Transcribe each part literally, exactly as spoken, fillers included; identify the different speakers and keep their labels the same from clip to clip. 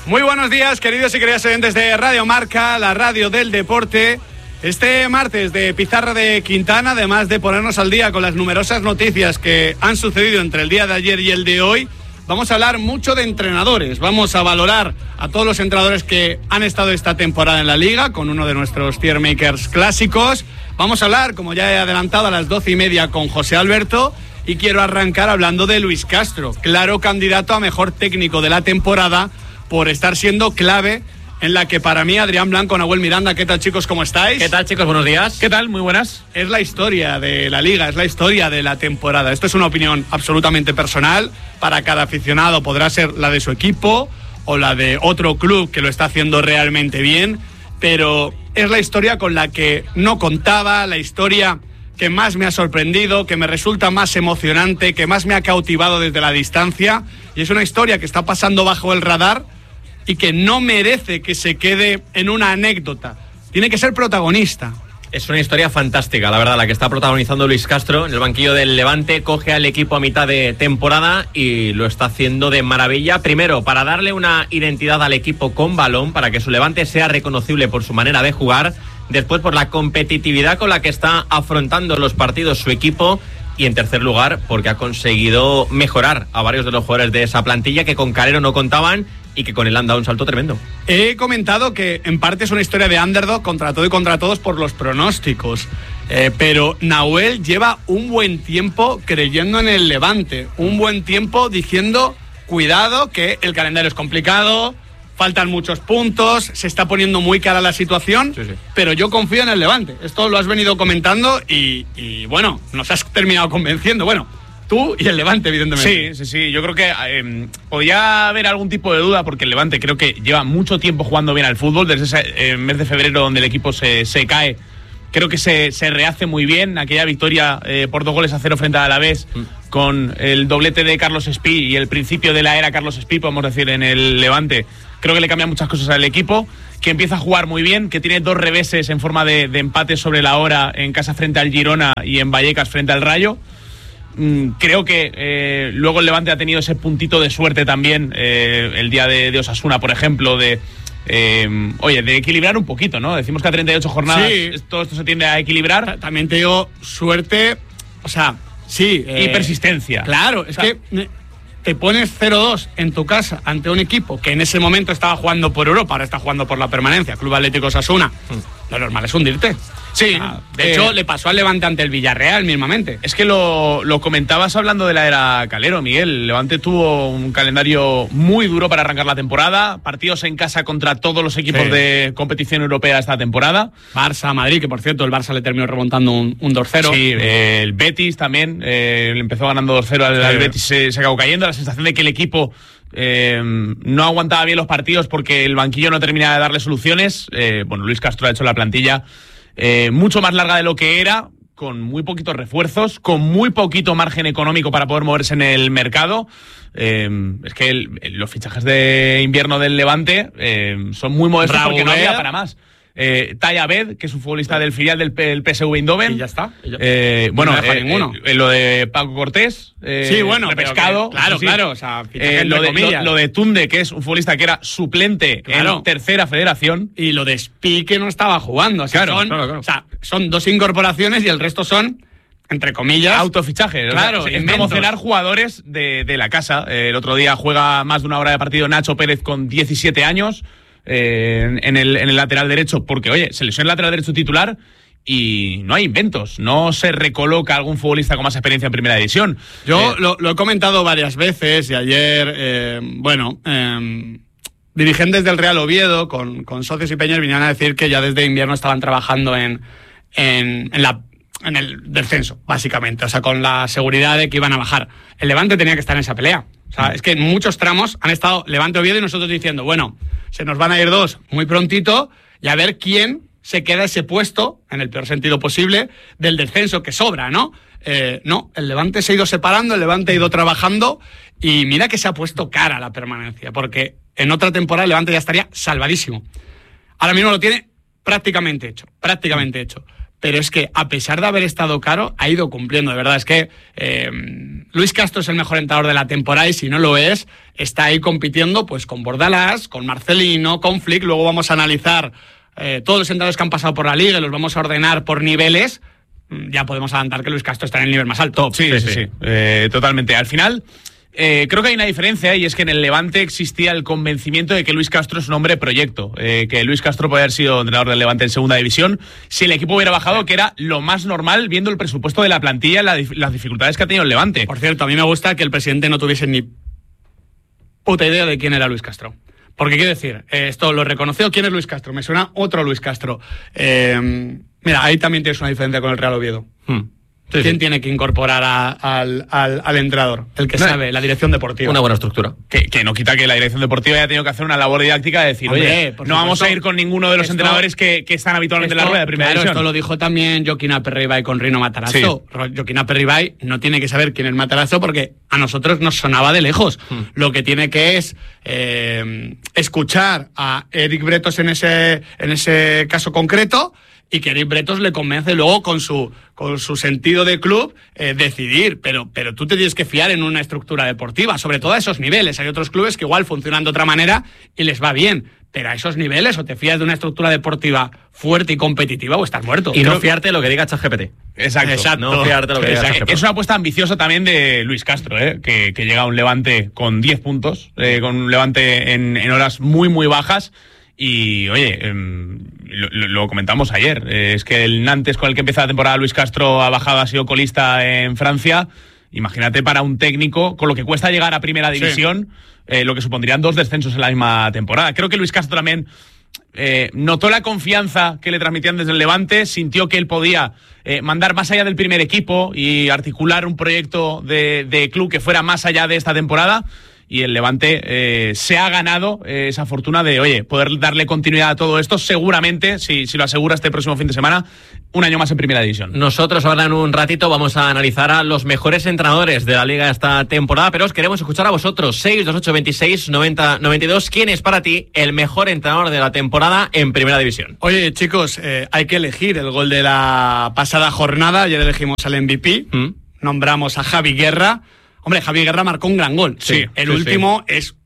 Speaker 1: Muy buenos días, queridos y queridas oyentes de Radio Marca, la radio del deporte. Este martes de Pizarra de Quintana, además de ponernos al día con las numerosas noticias que han sucedido entre el día de ayer y el de hoy, vamos a hablar mucho de entrenadores. Vamos a valorar a todos los entrenadores que han estado esta temporada en la Liga, con uno de nuestros tier makers clásicos. Vamos a hablar, como ya he adelantado, a las doce y media con José Alberto. Y quiero arrancar hablando de Luis Castro, claro candidato a mejor técnico de la temporada, por estar siendo clave en la que para mí Adrián Blanco, Nahuel Miranda. ¿Qué tal, chicos? ¿Cómo estáis?
Speaker 2: ¿Qué tal, chicos? Buenos días.
Speaker 3: ¿Qué tal? Muy buenas.
Speaker 1: Es la historia de la Liga, es la historia de la temporada. Esto es una opinión absolutamente personal. Para cada aficionado podrá ser la de su equipo o la de otro club que lo está haciendo realmente bien, pero es la historia con la que no contaba, la historia que más me ha sorprendido, que me resulta más emocionante, que más me ha cautivado desde la distancia, y es una historia que está pasando bajo el radar y que no merece que se quede en una anécdota. Tiene que ser protagonista.
Speaker 2: Es una historia fantástica, la verdad, la que está protagonizando Luis Castro en el banquillo del Levante. Coge al equipo a mitad de temporada y lo está haciendo de maravilla. Primero, para darle una identidad al equipo con balón, para que su Levante sea reconocible por su manera de jugar. Después, por la competitividad con la que está afrontando los partidos su equipo. Y en tercer lugar, porque ha conseguido mejorar a varios de los jugadores de esa plantilla que con Calero no contaban y que con él han dado un salto tremendo.
Speaker 1: He comentado que en parte es una historia de underdog contra todo y contra todos por los pronósticos. Eh, pero Nahuel lleva un buen tiempo creyendo en el Levante. Un buen tiempo diciendo, cuidado, que el calendario es complicado, faltan muchos puntos, se está poniendo muy cara la situación, sí, sí. Pero yo confío en el Levante. Esto lo has venido comentando y, y bueno, nos has terminado convenciendo. Bueno, tú y el Levante, evidentemente.
Speaker 3: Sí, sí, sí. Yo creo que eh, podía haber algún tipo de duda porque el Levante creo que lleva mucho tiempo jugando bien al fútbol. Desde ese eh, mes de febrero donde el equipo se, se cae, creo que se, se rehace muy bien. Aquella victoria eh, por dos goles a cero frente a Alavés, mm. con el doblete de Carlos Espí y el principio de la era Carlos Espí, podemos decir, en el Levante. Creo que le cambia muchas cosas al equipo, que empieza a jugar muy bien, que tiene dos reveses en forma de, de empate sobre la hora en casa frente al Girona y en Vallecas frente al Rayo. Mm, creo que eh, luego el Levante ha tenido ese puntito de suerte también, eh, el día de, de Osasuna, por ejemplo, de eh, oye, de equilibrar un poquito, ¿no? Decimos que a treinta y ocho jornadas sí. todo esto se tiende a equilibrar.
Speaker 1: También te digo suerte, o sea, sí.
Speaker 3: Eh, y persistencia.
Speaker 1: Claro, es o sea, que te pones cero dos en tu casa ante un equipo que en ese momento estaba jugando por Europa, ahora está jugando por la permanencia, Club Atlético Osasuna. Mm. Lo normal es hundirte.
Speaker 3: Sí.
Speaker 1: Ah, de eh, hecho, le pasó al Levante ante el Villarreal mismamente.
Speaker 3: Es que lo, lo comentabas hablando de la era Calero, Miguel. El Levante tuvo un calendario muy duro para arrancar la temporada. Partidos en casa contra todos los equipos sí. de competición europea esta temporada.
Speaker 1: Barça, Madrid, que por cierto el Barça le terminó remontando un, un dos cero.
Speaker 3: Sí, eh, el Betis también. Eh, le empezó ganando dos cero al, sí. al Betis, se, se acabó cayendo. La sensación de que el equipo Eh, no aguantaba bien los partidos porque el banquillo no terminaba de darle soluciones. Eh, bueno, Luis Castro ha hecho la plantilla eh, mucho más larga de lo que era, con muy poquitos refuerzos, con muy poquito margen económico para poder moverse en el mercado. Eh, es que el, los fichajes de invierno del Levante eh, son muy modestos porque no había para más. Eh, Tay Abed, que es un futbolista del filial del, del P S V Eindhoven.
Speaker 1: Y ya está. Y ya.
Speaker 3: Eh, bueno,
Speaker 1: no
Speaker 3: eh,
Speaker 1: ninguno.
Speaker 3: Eh, lo de Paco Cortés. Eh,
Speaker 1: sí, bueno,
Speaker 3: pescado.
Speaker 1: Claro,
Speaker 3: sí.
Speaker 1: claro. O sea,
Speaker 3: eh, lo, de, lo, lo de Tunde, que es un futbolista que era suplente claro. en tercera federación.
Speaker 1: Y lo de Spi, que no estaba jugando. O sea,
Speaker 3: claro,
Speaker 1: son,
Speaker 3: claro, claro.
Speaker 1: O sea, son dos incorporaciones y el resto son, entre comillas,
Speaker 3: autofichajes.
Speaker 1: Claro,
Speaker 3: o sea, es promocionar jugadores de, de la casa. Eh, el otro día juega más de una hora de partido Nacho Pérez con diecisiete años. Eh, en, el, en el lateral derecho, porque oye, se lesiona el lateral derecho titular y no hay inventos, no se recoloca algún futbolista con más experiencia en primera división.
Speaker 1: Yo
Speaker 3: eh,
Speaker 1: lo, lo he comentado varias veces y ayer, eh, bueno, eh, dirigentes del Real Oviedo con, con socios y peñas vinieron a decir que ya desde invierno estaban trabajando en, en, en la en el descenso, básicamente, o sea, con la seguridad de que iban a bajar. El Levante tenía que estar en esa pelea. O sea, es que en muchos tramos han estado Levante Oviedo y nosotros diciendo, bueno, se nos van a ir dos muy prontito y a ver quién se queda ese puesto, en el peor sentido posible, del descenso que sobra, ¿no? Eh, no, el Levante se ha ido separando, el Levante ha ido trabajando y mira que se ha puesto cara a la permanencia, porque en otra temporada el Levante ya estaría salvadísimo. Ahora mismo lo tiene prácticamente hecho, prácticamente hecho. pero es que a pesar de haber estado caro, ha ido cumpliendo. De verdad, es que eh, Luis Castro es el mejor entrenador de la temporada y si no lo es, está ahí compitiendo pues con Bordalás, con Marcelino, con Flick. Luego vamos a analizar eh, todos los entrenadores que han pasado por la liga y los vamos a ordenar por niveles. Ya podemos adelantar que Luis Castro está en el nivel más alto.
Speaker 3: Sí, sí, sí, sí. Eh, totalmente. Al final... Eh, creo que hay una diferencia y es que en el Levante existía el convencimiento de que Luis Castro es un hombre proyecto, eh, que Luis Castro puede haber sido entrenador del Levante en segunda división si el equipo hubiera bajado, que era lo más normal viendo el presupuesto de la plantilla y la, las dificultades que ha tenido el Levante.
Speaker 1: Por cierto, a mí me gusta que el presidente no tuviese ni puta idea de quién era Luis Castro. Porque quiero decir, eh, esto lo reconoció, ¿quién es Luis Castro? Me suena otro Luis Castro. Eh, mira, ahí también tienes una diferencia con el Real Oviedo. Hmm. Sí, ¿Quién sí. tiene que incorporar a, al, al, al entrenador? El que no, sabe, la dirección deportiva.
Speaker 2: Una buena estructura.
Speaker 3: Que, que no quita que la dirección deportiva haya tenido que hacer una labor didáctica de decir, Hombre, oye, no supuesto, vamos a ir con ninguno de los esto, entrenadores que, que están habitualmente esto, en la rueda de primera
Speaker 1: claro,
Speaker 3: división.
Speaker 1: Esto lo dijo también Joaquín Aperribay con Rino Matarazzo. Sí. Joaquín Aperribay no tiene que saber quién es Matarazzo porque a nosotros nos sonaba de lejos. Hmm. Lo que tiene que es eh, escuchar a Eric Bretos en ese, en ese caso concreto y que Eric Bretos le convence luego con su, con su sentido de club eh, decidir, pero, pero tú te tienes que fiar en una estructura deportiva, sobre todo a esos niveles. Hay otros clubes que igual funcionan de otra manera y les va bien, pero a esos niveles o te fías de una estructura deportiva fuerte y competitiva o estás muerto.
Speaker 2: Y no fiarte lo que diga ChatGPT.
Speaker 3: Exacto.
Speaker 2: Exacto. No fiarte lo que diga ChatGPT.
Speaker 3: Es una apuesta ambiciosa también de Luis Castro, ¿eh? que, que llega a un Levante con diez puntos, eh, con un Levante en, en horas muy, muy bajas. Y, oye, eh, lo, lo comentamos ayer, eh, es que el Nantes con el que empieza la temporada Luis Castro ha bajado, ha sido colista en Francia. Imagínate para un técnico, con lo que cuesta llegar a primera división, sí. eh, lo que supondrían dos descensos en la misma temporada. Creo que Luis Castro también eh, notó la confianza que le transmitían desde el Levante, sintió que él podía eh, mandar más allá del primer equipo y articular un proyecto de, de club que fuera más allá de esta temporada. Y el Levante eh, se ha ganado eh, esa fortuna de, oye, poder darle continuidad a todo esto. Seguramente, si, si lo asegura este próximo fin de semana, un año más en Primera División.
Speaker 2: Nosotros ahora en un ratito vamos a analizar a los mejores entrenadores de la Liga esta temporada, pero os queremos escuchar a vosotros. seis dos ocho veintiséis noventa noventa y dos. ¿Quién es para ti el mejor entrenador de la temporada en Primera División?
Speaker 1: Oye, chicos, eh, hay que elegir el gol de la pasada jornada. Ayer elegimos al M V P. ¿Mm? Nombramos a Javi Guerra. Hombre, Javi Guerra marcó un gran gol. Sí, el sí, último sí. es...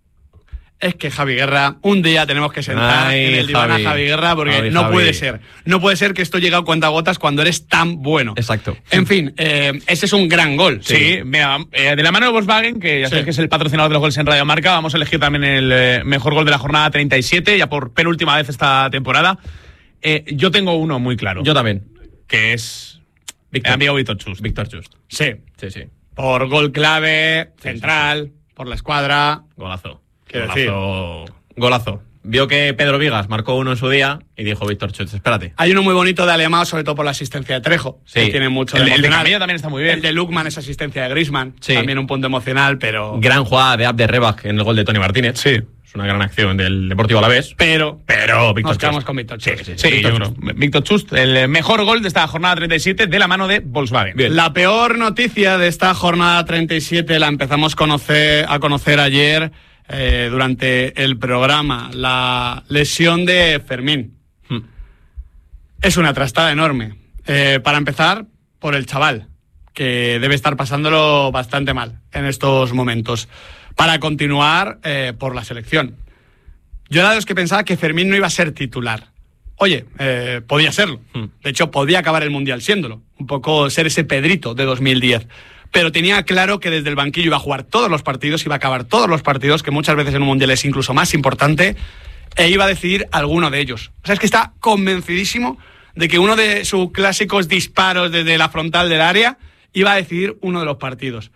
Speaker 1: Es que Javi Guerra, un día tenemos que sentar Ay, en el diván Javi. a Javi Guerra porque Javi, no Javi. puede ser. No puede ser que esto llegue a cuentagotas cuando eres tan bueno.
Speaker 2: Exacto.
Speaker 1: En fin, eh, ese es un gran gol.
Speaker 3: Sí, sí. Mira, eh, de la mano de Volkswagen, que ya sí. sabes que es el patrocinador de los goles en Radio Marca, vamos a elegir también el eh, mejor gol de la jornada treinta y siete, ya por penúltima vez esta temporada. Eh, yo tengo uno muy claro.
Speaker 2: Yo también.
Speaker 3: Que es Víctor. El amigo Víctor Chust.
Speaker 2: Víctor Chust.
Speaker 1: Sí.
Speaker 2: Sí, sí.
Speaker 1: Por gol clave, central, sí, sí. por la escuadra.
Speaker 2: Golazo.
Speaker 1: Quiero
Speaker 2: Golazo. Decir. Golazo. Vio que Pedro Vigas marcó uno en su día y dijo Víctor Chust, espérate.
Speaker 1: Hay uno muy bonito de Alemão, sobre todo por la asistencia de Trejo.
Speaker 2: Sí.
Speaker 1: Que tiene mucho
Speaker 3: el,
Speaker 1: de
Speaker 3: el de Camello también está muy bien.
Speaker 1: El de Lukman es asistencia de Griezmann.
Speaker 2: Sí.
Speaker 1: También un punto emocional, pero...
Speaker 2: Gran jugada de Abder Rebach en el gol de Tony Martínez.
Speaker 3: Sí.
Speaker 2: Es una gran acción del Deportivo Alavés.
Speaker 1: Pero,
Speaker 2: pero Víctor
Speaker 1: nos quedamos
Speaker 2: Chust.
Speaker 1: con Víctor Chust.
Speaker 2: Sí, sí,
Speaker 3: sí,
Speaker 2: Víctor
Speaker 3: yo
Speaker 2: Chust.
Speaker 3: creo. Víctor Chust, el mejor gol de esta jornada treinta y siete de la mano de Volkswagen.
Speaker 1: Bien. La peor noticia de esta jornada treinta y siete la empezamos conocer, a conocer ayer eh, durante el programa. La lesión de Fermín. Hmm. Es una trastada enorme. Eh, para empezar, por el chaval, que debe estar pasándolo bastante mal en estos momentos. Para continuar, eh, por la selección. Yo era de los que pensaba que Fermín no iba a ser titular. Oye, eh, podía serlo. De hecho, podía acabar el Mundial siéndolo. Un poco ser ese Pedrito de dos mil diez. Pero tenía claro que desde el banquillo iba a jugar todos los partidos, iba a acabar todos los partidos, que muchas veces en un Mundial es incluso más importante, e iba a decidir alguno de ellos. O sea, es que está convencidísimo de que uno de sus clásicos disparos desde la frontal del área iba a decidir uno de los partidos.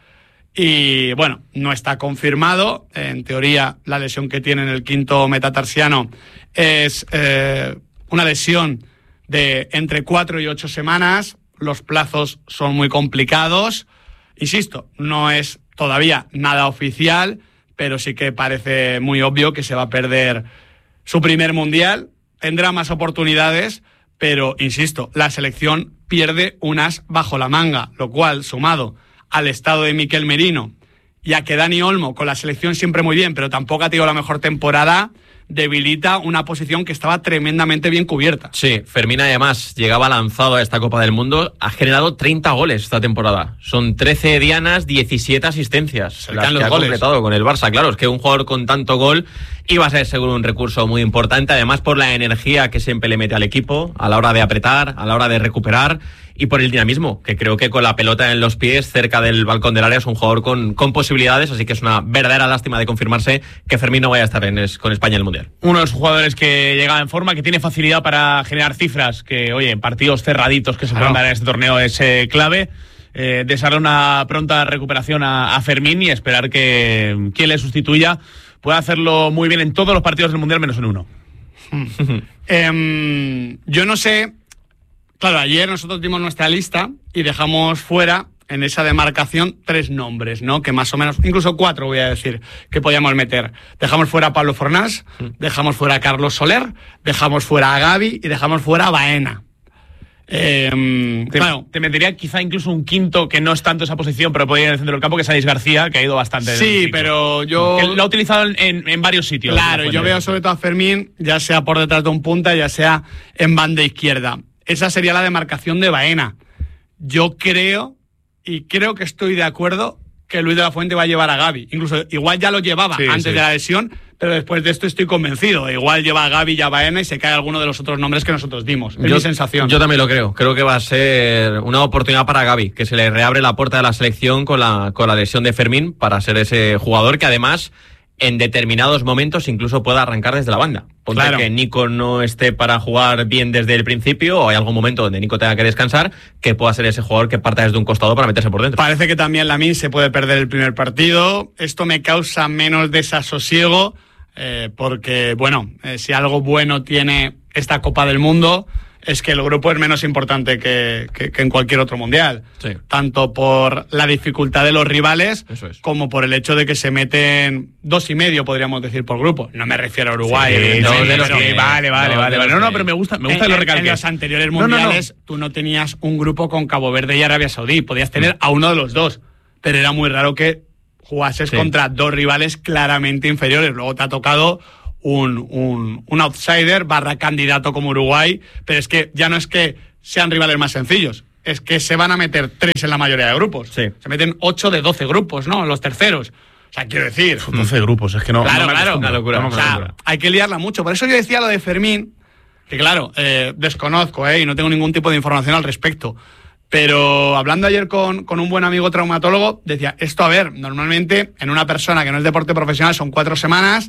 Speaker 1: Y bueno, no está confirmado. En teoría, la lesión que tiene en el quinto metatarsiano es eh, una lesión de entre cuatro y ocho semanas. Los plazos son muy complicados. Insisto, no es todavía nada oficial, pero sí que parece muy obvio que se va a perder su primer mundial. Tendrá más oportunidades, pero insisto, la selección pierde unas bajo la manga, lo cual, sumado al estado de Miquel Merino y a que Dani Olmo, con la selección siempre muy bien, pero tampoco ha tenido la mejor temporada, debilita una posición que estaba tremendamente bien cubierta.
Speaker 2: Sí, Fermín además llegaba lanzado a esta Copa del Mundo, ha generado treinta goles esta temporada. Son trece dianas, diecisiete asistencias. Las que ha completado con el Barça. Claro, es que un jugador con tanto gol iba a ser seguro un recurso muy importante, además por la energía que siempre le mete al equipo a la hora de apretar, a la hora de recuperar y por el dinamismo, que creo que con la pelota en los pies cerca del balcón del área es un jugador con, con posibilidades, así que es una verdadera lástima de confirmarse que Fermín no vaya a estar en es, con España en el Mundial.
Speaker 3: Uno de los jugadores que llega en forma, que tiene facilidad para generar cifras, que oye, en partidos cerraditos que se puedan dar en este torneo es eh, clave. Eh, desearle una pronta recuperación a, a Fermín y esperar que quien le sustituya pueda hacerlo muy bien en todos los partidos del Mundial menos en uno.
Speaker 1: eh, yo no sé. Claro, ayer nosotros dimos nuestra lista y dejamos fuera en esa demarcación tres nombres, ¿no? Que más o menos, incluso cuatro voy a decir, que podíamos meter. Dejamos fuera a Pablo Fornás, mm. dejamos fuera a Carlos Soler, dejamos fuera a Gavi y dejamos fuera a Baena. Eh,
Speaker 3: te,
Speaker 1: claro.
Speaker 3: te metería quizá incluso un quinto que no es tanto esa posición, pero podría ir en el centro del campo, que es Alex García, que ha ido bastante.
Speaker 1: Sí, pero yo...
Speaker 3: Que lo ha utilizado en, en varios sitios.
Speaker 1: Claro, yo veo sobre todo a Fermín, ya sea por detrás de un punta, ya sea en banda izquierda. Esa sería la demarcación de Baena. Yo creo, y creo que estoy de acuerdo, que Luis de la Fuente va a llevar a Gavi. Incluso igual ya lo llevaba sí, antes sí. de la lesión, pero después de esto estoy convencido. Igual lleva a Gavi y a Baena y se cae alguno de los otros nombres que nosotros dimos. Es
Speaker 2: yo,
Speaker 1: mi sensación.
Speaker 2: Yo también lo creo. Creo que va a ser una oportunidad para Gavi, que se le reabre la puerta de la selección con la, con la lesión de Fermín para ser ese jugador que además en determinados momentos incluso pueda arrancar desde la banda. Ponte claro. que Nico no esté para jugar bien desde el principio o hay algún momento donde Nico tenga que descansar, que pueda ser ese jugador que parta desde un costado para meterse por dentro.
Speaker 1: Parece que también Lamine se puede perder el primer partido. Esto me causa menos desasosiego eh, porque, bueno, eh, si algo bueno tiene esta Copa del Mundo es que el grupo es menos importante que, que, que en cualquier otro mundial.
Speaker 2: Sí.
Speaker 1: Tanto por la dificultad de los rivales
Speaker 2: Eso es.
Speaker 1: como por el hecho de que se meten dos y medio, podríamos decir, por grupo. No me refiero a Uruguay.
Speaker 3: Sí,
Speaker 1: no,
Speaker 3: de los
Speaker 1: pero,
Speaker 3: que, vale, vale,
Speaker 1: no,
Speaker 3: vale. vale. No, no, pero me gusta, me gusta
Speaker 1: en,
Speaker 3: que lo recalques.
Speaker 1: En los anteriores mundiales no, no, no. tú no tenías un grupo con Cabo Verde y Arabia Saudí. Podías tener a uno de los dos. Pero era muy raro que jugases sí. contra dos rivales claramente inferiores. Luego te ha tocado Un, un, un outsider barra candidato como Uruguay, pero es que ya no es que sean rivales más sencillos, es que se van a meter tres en la mayoría de grupos.
Speaker 2: Sí.
Speaker 1: Se meten ocho de doce grupos, ¿no? Los terceros. O sea, quiero decir...
Speaker 3: doce grupos, es que no...
Speaker 1: Claro,
Speaker 3: no
Speaker 1: claro.
Speaker 2: Una locura.
Speaker 1: O sea, hay que liarla mucho. Por eso yo decía lo de Fermín, que claro, eh, desconozco, ¿eh? Y no tengo ningún tipo de información al respecto. Pero hablando ayer con, con un buen amigo traumatólogo, decía, esto, a ver, normalmente en una persona que no es deporte profesional son cuatro semanas...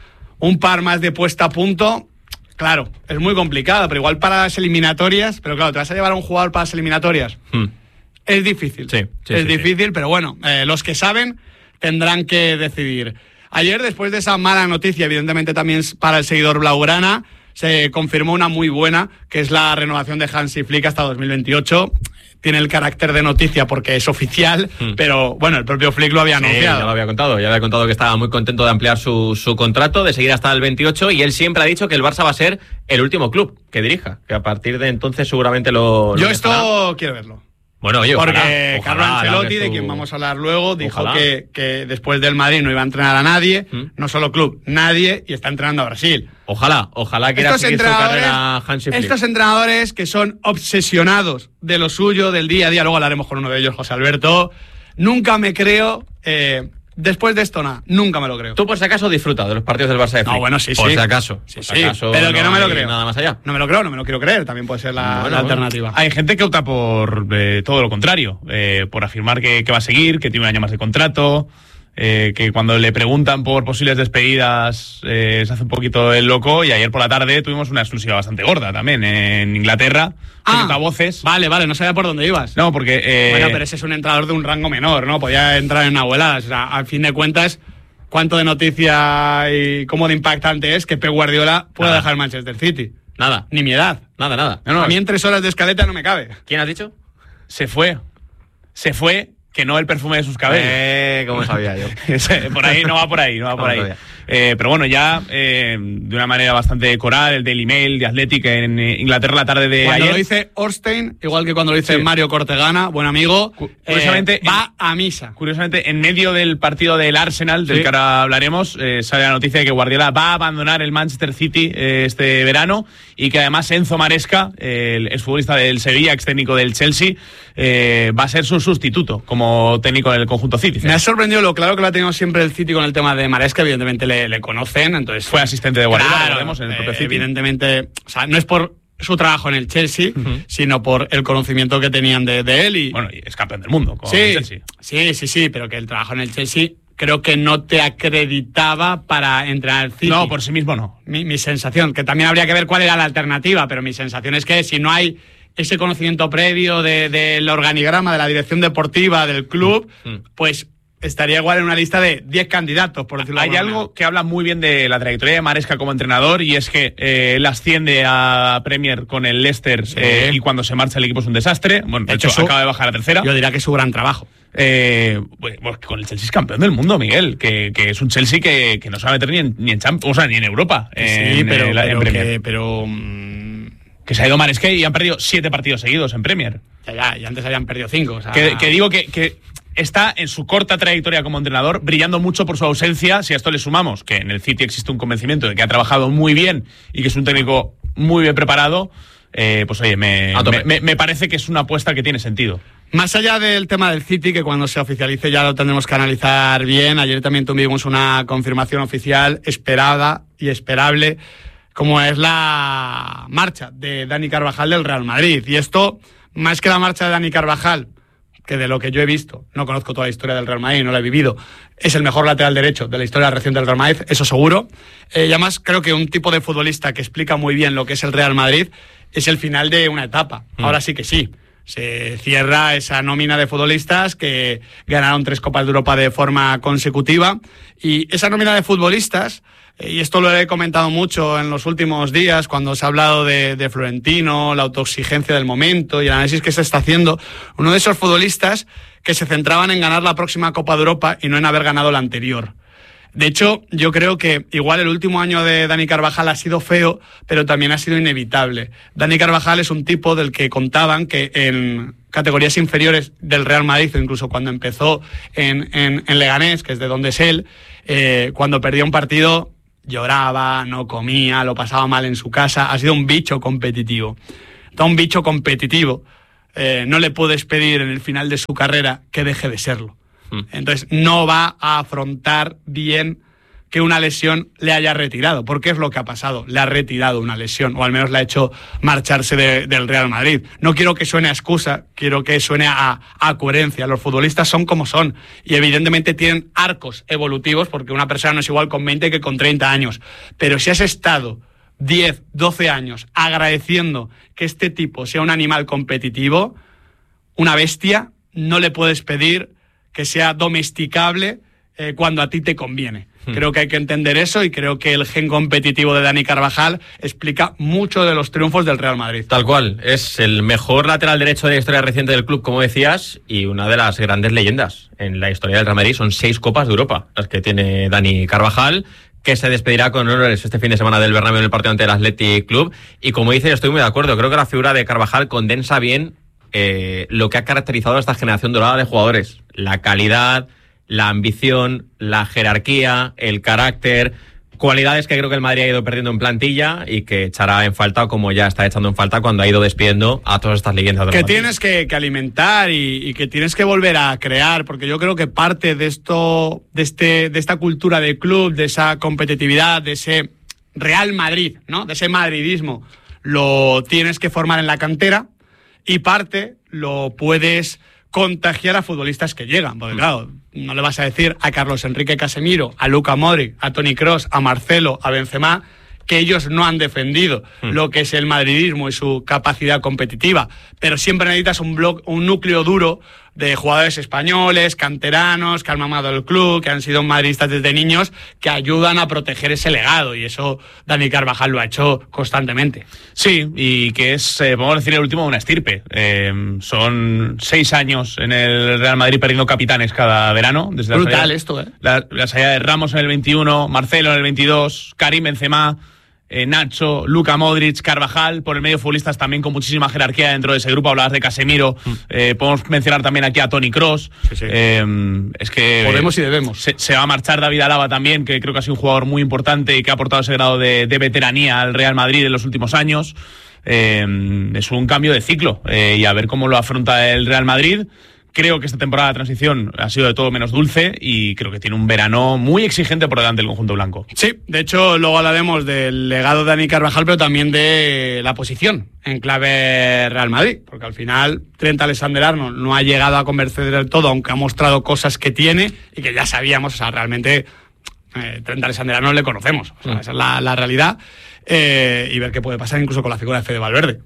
Speaker 1: Un par más de puesta a punto, claro, es muy complicado, pero igual para las eliminatorias, pero claro, ¿te vas a llevar a un jugador para las eliminatorias?
Speaker 2: Hmm.
Speaker 1: Es difícil,
Speaker 2: sí, sí,
Speaker 1: es
Speaker 2: sí,
Speaker 1: difícil,
Speaker 2: sí.
Speaker 1: pero bueno, eh, los que saben tendrán que decidir. Ayer, después de esa mala noticia, evidentemente también para el seguidor blaugrana, se confirmó una muy buena, que es la renovación de Hansi Flick hasta dos mil veintiocho. Tiene el carácter de noticia porque es oficial, mm. pero bueno, el propio Flick lo había anunciado.
Speaker 2: Sí, ya lo había contado, ya había contado que estaba muy contento de ampliar su, su contrato, de seguir hasta el veintiocho, y él siempre ha dicho que el Barça va a ser el último club que dirija, que a partir de entonces seguramente lo...
Speaker 1: Yo
Speaker 2: lo
Speaker 1: esto
Speaker 2: dejará.
Speaker 1: Quiero verlo.
Speaker 2: Bueno, oye,
Speaker 1: Porque
Speaker 2: ojalá,
Speaker 1: Carlo
Speaker 2: ojalá,
Speaker 1: Ancelotti,
Speaker 2: tu...
Speaker 1: de quien vamos a hablar luego, dijo que, que después del Madrid no iba a entrenar a nadie, ¿Mm? no solo club, nadie, y está entrenando a Brasil.
Speaker 2: Ojalá, ojalá quiera seguir su carrera Hansi Flick.
Speaker 1: Estos entrenadores que son obsesionados de lo suyo, del día a día, luego hablaremos con uno de ellos, José Alberto, nunca me creo... Eh, Después de esto, nada, nunca me lo creo.
Speaker 2: Tú, por si acaso, disfruta de los partidos del Barça de Flick.
Speaker 1: No, bueno, sí,
Speaker 2: por
Speaker 1: sí.
Speaker 2: Si acaso,
Speaker 1: sí,
Speaker 2: por
Speaker 1: sí.
Speaker 2: si acaso.
Speaker 1: Pero que no,
Speaker 2: no
Speaker 1: me lo creo.
Speaker 2: Nada más allá.
Speaker 1: No me lo creo, no me lo quiero creer. También puede ser la,
Speaker 2: bueno,
Speaker 1: la
Speaker 2: bueno.
Speaker 1: alternativa.
Speaker 3: Hay gente que opta por eh, todo lo contrario, eh, por afirmar que, que va a seguir, que tiene un año más de contrato, eh, que cuando le preguntan por posibles despedidas eh, se hace un poquito el loco. Y ayer por la tarde tuvimos una exclusiva bastante gorda también en Inglaterra.
Speaker 1: Ah,
Speaker 3: voces.
Speaker 1: Vale, vale, no sabía por dónde ibas.
Speaker 3: No, porque... Eh,
Speaker 1: bueno, pero ese es un entrenador de un rango menor, ¿no? Podía entrar en abueladas. O sea, al fin de cuentas, cuánto de noticia y cómo de impactante es que Pep Guardiola pueda
Speaker 2: nada.
Speaker 1: dejar el Manchester City.
Speaker 2: Nada.
Speaker 1: Ni mi edad.
Speaker 2: Nada, nada.
Speaker 1: No, no, a mí en tres horas de escaleta no me cabe.
Speaker 2: ¿Quién has dicho?
Speaker 3: Se fue. Se fue, que no el perfume de sus cabellos.
Speaker 2: Eh, ¿cómo sabía yo?
Speaker 3: Por ahí, no va por ahí, no va por ahí. Eh, pero bueno, ya eh, de una manera bastante coral, el Daily Mail, The Athletic en Inglaterra la tarde de
Speaker 1: cuando
Speaker 3: ayer.
Speaker 1: Lo dice Orstein, igual que cuando lo dice sí. Mario Cortegana, buen amigo, curiosamente, eh, va a misa.
Speaker 3: Curiosamente, en medio del partido del Arsenal, del sí. que ahora hablaremos, eh, sale la noticia de que Guardiola va a abandonar el Manchester City eh, este verano y que además Enzo Maresca, eh, el exfutbolista del Sevilla, ex técnico del Chelsea, eh, va a ser su sustituto como técnico del conjunto City.
Speaker 1: Me ha sorprendido lo claro que lo ha tenido siempre el City con el tema de Maresca, evidentemente le, le conocen, entonces
Speaker 3: fue asistente de Guardiola,
Speaker 1: claro,
Speaker 3: vemos en el propio
Speaker 1: eh,
Speaker 3: City.
Speaker 1: Evidentemente, o sea, no es por su trabajo en el Chelsea, uh-huh. sino por el conocimiento que tenían de, de él. Y
Speaker 3: bueno, y es campeón del mundo con
Speaker 1: sí,
Speaker 3: el Chelsea.
Speaker 1: Sí, sí, sí, pero que el trabajo en el Chelsea creo que no te acreditaba para entrar al City.
Speaker 3: No, por sí mismo no.
Speaker 1: Mi, mi sensación, que también habría que ver cuál era la alternativa, pero mi sensación es que si no hay ese conocimiento previo de, del organigrama, de la dirección deportiva del club, uh-huh. pues estaría igual en una lista de diez candidatos, por decirlo
Speaker 3: Hay
Speaker 1: de
Speaker 3: algo
Speaker 1: manera.
Speaker 3: que habla muy bien de la trayectoria de Maresca como entrenador, y es que eh, él asciende a Premier con el Leicester, sí. eh, y cuando se marcha el equipo es un desastre. Bueno, de, de hecho, hecho su, acaba de bajar a tercera.
Speaker 1: Yo diría que es su gran trabajo.
Speaker 3: Eh, pues, pues con el Chelsea es campeón del mundo, Miguel, que, que es un Chelsea que, que no se va a meter ni en, ni en Champions, o sea, ni en Europa.
Speaker 1: Sí,
Speaker 3: en,
Speaker 1: pero,
Speaker 3: en,
Speaker 1: pero,
Speaker 3: en Premier.
Speaker 1: Que, pero um...
Speaker 3: que se ha ido Maresca y han perdido siete partidos seguidos en Premier.
Speaker 1: Ya, ya, y antes habían perdido cinco. O sea...
Speaker 3: que, que digo que, que está en su corta trayectoria como entrenador brillando mucho por su ausencia. Si a esto le sumamos que en el City existe un convencimiento de que ha trabajado muy bien y que es un técnico muy bien preparado, eh, pues oye, me, me, me, me parece que es una apuesta que tiene sentido.
Speaker 1: Más allá del tema del City, que cuando se oficialice ya lo tendremos que analizar bien, ayer también tuvimos una confirmación oficial esperada y esperable, como es la marcha de Dani Carvajal del Real Madrid. Y esto, más que la marcha de Dani Carvajal, que de lo que yo he visto, no conozco toda la historia del Real Madrid, no la he vivido, es el mejor lateral derecho de la historia reciente del Real Madrid, eso seguro. Eh, y además creo que un tipo de futbolista que explica muy bien lo que es el Real Madrid es el final de una etapa. Mm. Ahora sí que sí. Se cierra esa nómina de futbolistas que ganaron tres Copas de Europa de forma consecutiva, y esa nómina de futbolistas, y esto lo he comentado mucho en los últimos días cuando se ha hablado de, de Florentino, la autoexigencia del momento y el análisis que se está haciendo, uno de esos futbolistas que se centraban en ganar la próxima Copa de Europa y no en haber ganado la anterior. De hecho, yo creo que igual el último año de Dani Carvajal ha sido feo, pero también ha sido inevitable. Dani Carvajal es un tipo del que contaban que en categorías inferiores del Real Madrid, incluso cuando empezó en, en, en Leganés, que es de donde es él, eh, cuando perdía un partido lloraba, no comía, lo pasaba mal en su casa. Ha sido un bicho competitivo. Entonces, un bicho competitivo eh, no le puedes pedir en el final de su carrera que deje de serlo. Entonces no va a afrontar bien que una lesión le haya retirado, porque es lo que ha pasado, le ha retirado una lesión, o al menos le ha hecho marcharse de, del Real Madrid. No quiero que suene a excusa, quiero que suene a, a coherencia. Los futbolistas son como son y evidentemente tienen arcos evolutivos, porque una persona no es igual con veinte que con treinta años, pero si has estado diez, doce años agradeciendo que este tipo sea un animal competitivo, una bestia, no le puedes pedir que sea domesticable eh, cuando a ti te conviene. Hmm. Creo que hay que entender eso, y creo que el gen competitivo de Dani Carvajal explica mucho de los triunfos del Real Madrid.
Speaker 2: Tal cual, es el mejor lateral derecho de la historia reciente del club, como decías, y una de las grandes leyendas en la historia del Real Madrid. Son seis Copas de Europa las que tiene Dani Carvajal, que se despedirá con honores este fin de semana del Bernabéu en el partido ante el Athletic Club. Y como dices, estoy muy de acuerdo, creo que la figura de Carvajal condensa bien Eh, lo que ha caracterizado a esta generación dorada de jugadores: la calidad, la ambición, la jerarquía, el carácter, cualidades que creo que el Madrid ha ido perdiendo en plantilla y que echará en falta, como ya está echando en falta cuando ha ido despidiendo a todas estas leyendas.
Speaker 1: Que tienes que, que alimentar y, y que tienes que volver a crear, porque yo creo que parte de esto, de este, de esta cultura de club, de esa competitividad, de ese Real Madrid, ¿no? De ese madridismo, lo tienes que formar en la cantera. Y parte lo puedes contagiar a futbolistas que llegan, porque claro, no le vas a decir a Carlos Enrique Casemiro, a Luka Modric, a Toni Kroos, a Marcelo, a Benzema, que ellos no han defendido mm. lo que es el madridismo y su capacidad competitiva, pero siempre necesitas un bloque, un núcleo duro de jugadores españoles, canteranos, que han mamado el club, que han sido madridistas desde niños, que ayudan a proteger ese legado, y eso Dani Carvajal lo ha hecho constantemente.
Speaker 3: Sí, y que es, eh, podemos decir, el último de una estirpe. Eh, son seis años en el Real Madrid perdiendo capitanes cada verano. Desde
Speaker 1: Brutal
Speaker 3: la salida,
Speaker 1: esto, ¿eh?
Speaker 3: La, la salida de Ramos en el veintiuno, Marcelo en el veintidós, Karim Benzema, Eh, Nacho, Luka Modric, Carvajal, por el medio futbolistas también con muchísima jerarquía dentro de ese grupo. Hablabas de Casemiro, mm. eh, podemos mencionar también aquí a Toni Kroos.
Speaker 1: Sí, sí.
Speaker 3: Eh, es que
Speaker 1: podemos y debemos.
Speaker 3: Se, se va a marchar David Alaba también, que creo que ha sido un jugador muy importante y que ha aportado ese grado de, de veteranía al Real Madrid en los últimos años. Eh, es un cambio de ciclo eh, y a ver cómo lo afronta el Real Madrid. Creo que esta temporada de transición ha sido de todo menos dulce y creo que tiene un verano muy exigente por delante del conjunto blanco.
Speaker 1: Sí, de hecho luego hablaremos del legado de Dani Carvajal, pero también de la posición en clave Real Madrid, porque al final Trent Alexander-Arnold no ha llegado a convencer del todo, aunque ha mostrado cosas que tiene y que ya sabíamos. O sea, realmente eh, Trent Alexander-Arnold le conocemos, o sea, mm. esa es la, la realidad, eh, y ver qué puede pasar incluso con la figura de Fede Valverde.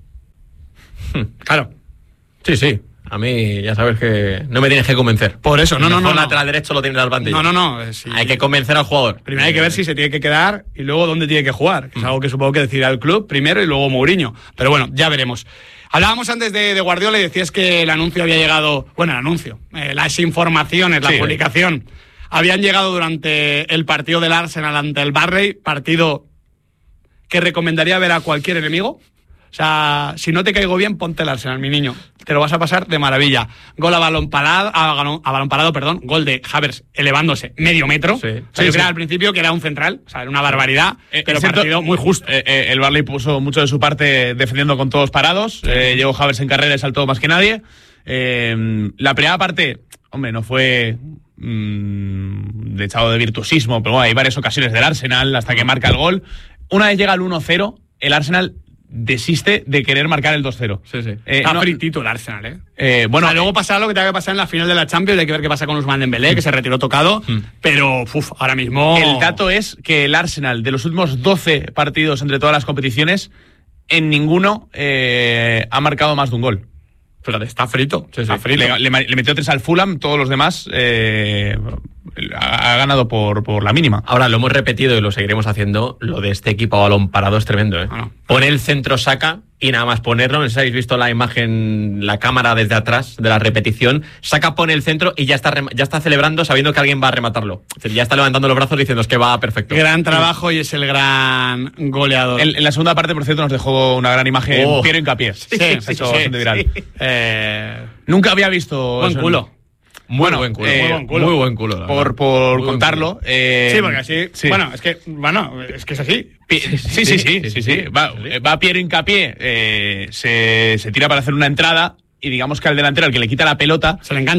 Speaker 1: Claro.
Speaker 2: Sí, sí. A mí, ya sabes que no me tienes que convencer.
Speaker 1: Por eso, no, no, no.
Speaker 2: El lateral derecho lo tienes al banquillo.
Speaker 1: No, no, no. Sí.
Speaker 2: Hay que convencer al jugador.
Speaker 1: Primero hay que ver si se tiene que quedar y luego dónde tiene que jugar, que es algo que supongo que decidirá el club primero y luego Mourinho. Pero bueno, ya veremos. Hablábamos antes de, de Guardiola y decías que el anuncio había llegado... Bueno, el anuncio, eh, las informaciones, la sí, publicación, eh. habían llegado durante el partido del Arsenal ante el Barley, partido que recomendaría ver a cualquier enemigo. O sea, si no te caigo bien, ponte el Arsenal, mi niño. Te lo vas a pasar de maravilla. Gol a balón parado, a balón, a balón parado, perdón. Gol de Havertz elevándose medio metro. Sí, o sea, sí, yo creía sí. al principio que era un central, o sea, era una barbaridad, eh, pero cierto, partido muy justo.
Speaker 3: Eh, eh, el Barley puso mucho de su parte defendiendo con todos parados. Sí. Eh, llegó Havertz en carrera y saltó más que nadie. Eh, la primera parte, hombre, no fue mmm, de echado de virtuosismo, pero bueno, hay varias ocasiones del Arsenal hasta que marca el gol. Una vez llega el uno cero, el Arsenal desiste de querer marcar el dos cero.
Speaker 1: Sí, sí. Eh, Está no, fritito el Arsenal, ¿eh?
Speaker 3: eh bueno,
Speaker 1: o sea, luego pasará lo que tenga que pasar en la final de la Champions, hay que ver qué pasa con Ousmane Dembélé, que se retiró tocado, mm. pero uf, ahora mismo...
Speaker 3: El dato es que el Arsenal, de los últimos doce partidos entre todas las competiciones, en ninguno eh, ha marcado más de un gol.
Speaker 1: Pero está frito.
Speaker 3: Sí, sí. Está frito. Le, le, le metió tres al Fulham, todos los demás eh, ha, ha ganado por, por la mínima.
Speaker 2: Ahora lo hemos repetido y lo seguiremos haciendo. Lo de este equipo a balón parado es tremendo, ¿eh? Ah, no. Pone el centro, saca y nada más ponerlo. No sé si habéis visto la imagen, la cámara desde atrás de la repetición. Saca, pone el centro y ya está, ya está celebrando sabiendo que alguien va a rematarlo. Es decir, ya está levantando los brazos diciendo es que va perfecto.
Speaker 1: Gran trabajo y es el gran goleador.
Speaker 3: En, en la segunda parte, por cierto, nos dejó una gran imagen. Oh. Piero Hincapié.
Speaker 1: Sí, sí, sí,
Speaker 3: hecho
Speaker 1: sí,
Speaker 3: bastante viral.
Speaker 1: Sí. Eh,
Speaker 3: Nunca había visto...
Speaker 1: Buen culo.
Speaker 2: Muy,
Speaker 3: bueno,
Speaker 2: buen culo,
Speaker 3: eh,
Speaker 2: muy buen culo. Muy buen culo.
Speaker 3: Por, por contarlo.
Speaker 1: Culo. Eh, sí, porque así. Sí. Bueno, es que, bueno, es que es así.
Speaker 3: Sí, sí, sí. sí, sí, sí, sí, sí. Va, va Piero Hincapié, eh, se, se tira para hacer una entrada y digamos que al delantero, al que le quita la pelota,
Speaker 1: se le engancha.